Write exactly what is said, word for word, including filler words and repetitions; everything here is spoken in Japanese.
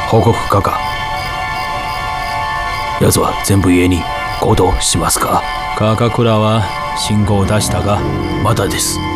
報告課か。奴は全部家に行動しますか。 高倉は信号を出したが。 まだです。